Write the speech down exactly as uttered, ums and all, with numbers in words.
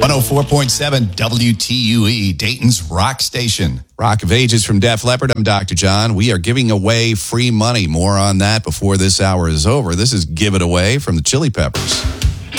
one oh four point seven W T U E, Dayton's rock station. Rock of Ages from Def Leppard. I'm Doctor John. We are giving away free money. More on that before this hour is over. This is Give It Away from the Chili Peppers.